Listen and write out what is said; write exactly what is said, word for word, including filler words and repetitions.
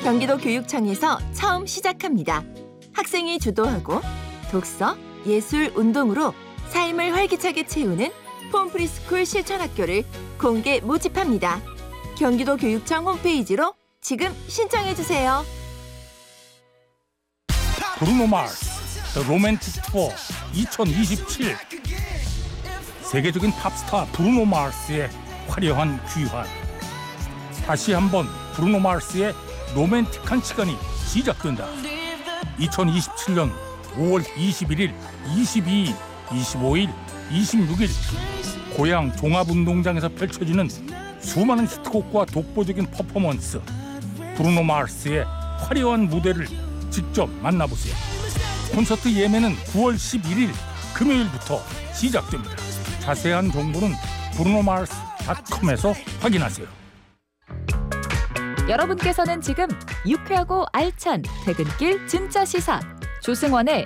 경기도 교육청에서 처음 시작합니다. 학생이 주도하고 독서, 예술, 운동으로 삶을 활기차게 채우는 폼프리스쿨 실천학교를 공개 모집합니다. 경기도 교육청 홈페이지로 지금 신청해주세요. 브루노 마스 The Romantic Tour 이천이십칠. 세계적인 팝스타 브루노 마스의 화려한 귀환. 다시 한번 브루노 마스의 로맨틱한 시간이 시작된다. 이천이십칠 년 오월 이십일일, 이십이일, 이십오일, 이십육일 고향 종합운동장에서 펼쳐지는 수많은 히트곡과 독보적인 퍼포먼스. 브루노 마스의 화려한 무대를 직접 만나보세요. 콘서트 예매는 구월 십일일 금요일부터 시작됩니다. 자세한 정보는 브루노마스 닷컴에서 확인하세요. 여러분께서는 지금 유쾌하고 알찬 퇴근길 진짜 시사 조승원의